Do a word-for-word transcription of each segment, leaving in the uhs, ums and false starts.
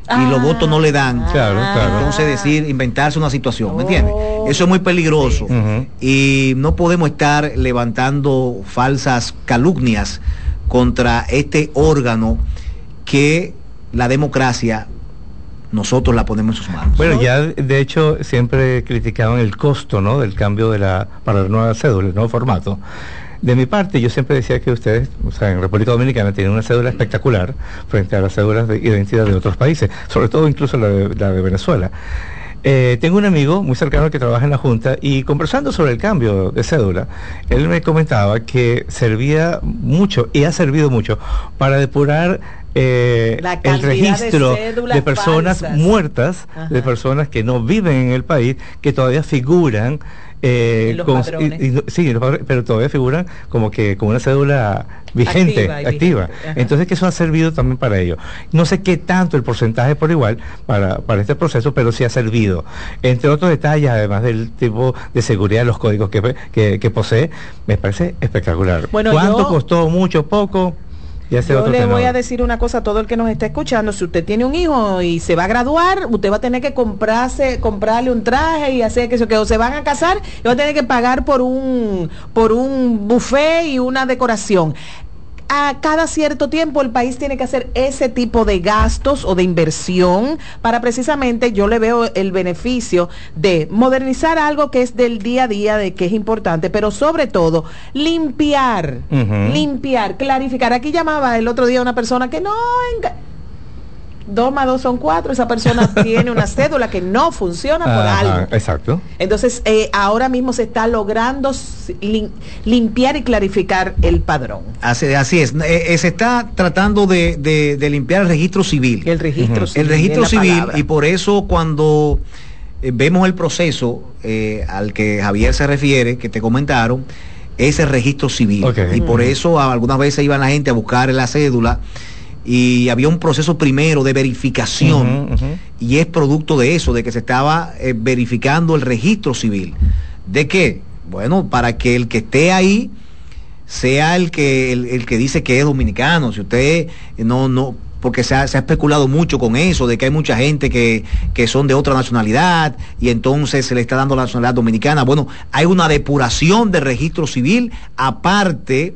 ah, y los votos no le dan. Claro, claro. Entonces decir, inventarse una situación, ¿me entiendes? Oh. Eso es muy peligroso. Sí. Uh-huh. Y no podemos estar levantando falsas calumnias contra este órgano que la democracia nosotros la ponemos en sus manos. Bueno, ¿no? ya de hecho siempre criticaban el costo, ¿no?, del cambio de la para la nueva cédula, el nuevo formato. De mi parte, yo siempre decía que ustedes, o sea, en República Dominicana tienen una cédula espectacular frente a las cédulas de identidad de otros países, sobre todo incluso la de, la de Venezuela. Eh, tengo un amigo muy cercano que trabaja en la Junta y conversando sobre el cambio de cédula, él me comentaba que servía mucho y ha servido mucho para depurar eh, el registro de, de personas falsas. muertas, Ajá. de personas que no viven en el país, que todavía figuran Eh, los con, padrones. y, y, sí, los padrones, pero todavía figuran como que con una cédula vigente, activa. activa. Vigente. Entonces que eso ha servido también para ello. No sé qué tanto el porcentaje por igual para, para este proceso, pero sí ha servido. Entre otros detalles, además del tipo de seguridad de los códigos que, que, que posee, me parece espectacular. Bueno, ¿Cuánto yo... costó? ¿Mucho? ¿Poco? Yo le voy a decir una cosa a todo el que nos está escuchando: si usted tiene un hijo y se va a graduar, usted va a tener que comprarse, comprarle un traje y hacer que eso, que o se van a casar y va a tener que pagar por un, por un buffet y una decoración. A cada cierto tiempo el país tiene que hacer ese tipo de gastos o de inversión para precisamente, yo le veo el beneficio de modernizar algo que es del día a día, de que es importante, pero sobre todo limpiar, uh-huh. limpiar, clarificar. Aquí llamaba el otro día una persona que no... Enga- dos más dos son cuatro, esa persona tiene una cédula que no funciona por Ajá, algo. Exacto. Entonces, eh, ahora mismo se está logrando lim- limpiar y clarificar el padrón. Así, así es, eh, eh, se está tratando de, de, de limpiar el registro civil. El registro uh-huh. civil. El registro civil, palabra. Y por eso cuando eh, vemos el proceso eh, al que Javier se refiere, que te comentaron, es el registro civil. Okay. Y uh-huh. por eso a, algunas veces iba la gente a buscar la cédula, y había un proceso primero de verificación, uh-huh, uh-huh. y es producto de eso, de que se estaba eh, verificando el registro civil. ¿De qué? Bueno, para que el que esté ahí sea el que el, el que dice que es dominicano. Si usted no, no, porque se ha, se ha especulado mucho con eso, de que hay mucha gente que, que son de otra nacionalidad y entonces se le está dando la nacionalidad dominicana. Bueno, hay una depuración del registro civil aparte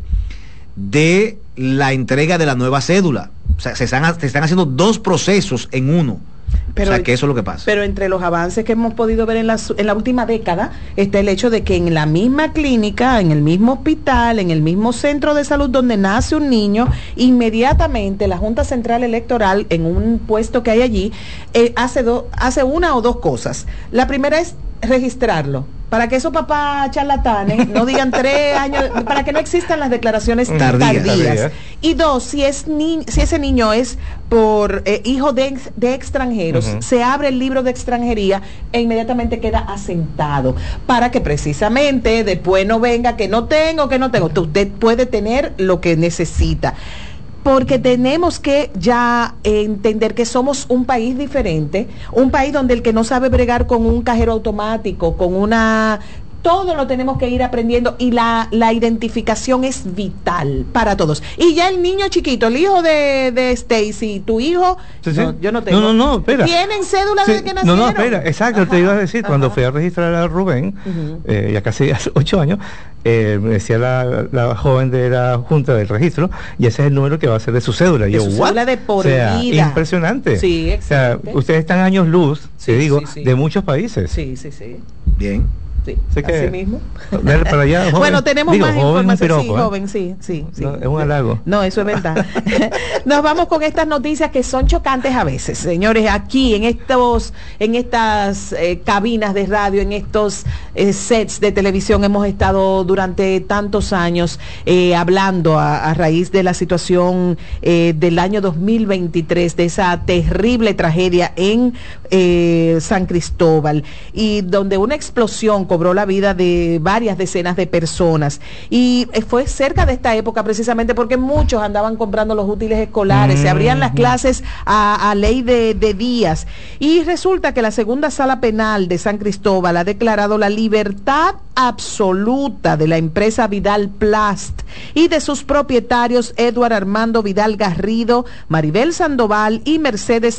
de la entrega de la nueva cédula. O sea, se están, se están haciendo dos procesos en uno. Pero, o sea, que eso es lo que pasa. Pero entre los avances que hemos podido ver en la, en la última década está el hecho de que en la misma clínica, en el mismo hospital, en el mismo centro de salud donde nace un niño, inmediatamente la Junta Central Electoral, en un puesto que hay allí, eh, hace, do, hace una o dos cosas. La primera es registrarlo, para que esos papás charlatanes no digan tres años, para que no existan las declaraciones tardías. tardías. Y dos, si es ni, si ese niño es por eh, hijo de, de extranjeros, uh-huh. se abre el libro de extranjería e inmediatamente queda asentado, para que precisamente después no venga que no tengo, que no tengo. Usted puede tener lo que necesita. Porque tenemos que ya eh, entender que somos un país diferente, un país donde el que no sabe bregar con un cajero automático, con una... todo lo tenemos que ir aprendiendo y la, la identificación es vital para todos. Y ya el niño chiquito, el hijo de, de Stacy, tu hijo, sí, sí. No, yo no tengo. No, no, no, espera. Tienen cédula sí, desde que nacieron. No, no, espera, exacto, ajá, te iba a decir, ajá. Cuando fui a registrar a Rubén, uh-huh. eh, ya casi hace ocho años, eh, me decía la, la joven de la Junta del Registro, y ese es el número que va a ser de su cédula. Y de yo, su ¿what? cédula de por o sea, vida. Impresionante. Sí, exacto. O sea, ustedes están años luz, sí, te digo, sí, sí. de muchos países. Sí, sí, sí. Bien. Sí, así que, así mismo. Para allá, joven, bueno, tenemos digo, más joven, información. piropo, sí, ¿eh? joven, sí, sí, sí. No, es un halago. No, eso es verdad. Nos vamos con estas noticias que son chocantes a veces, señores. Aquí en estos, en estas eh, cabinas de radio, en estos eh, sets de televisión, hemos estado durante tantos años eh, hablando a, a raíz de la situación eh, del año dos mil veintitrés, de esa terrible tragedia en eh, San Cristóbal, y donde una explosión cobró la vida de varias decenas de personas, y fue cerca de esta época precisamente porque muchos andaban comprando los útiles escolares, mm-hmm. se abrían las clases a, a ley de, de días, y resulta que la segunda sala penal de San Cristóbal ha declarado la libertad absoluta de la empresa Vidal Plast y de sus propietarios Edward Armando Vidal Garrido, Maribel Sandoval y Mercedes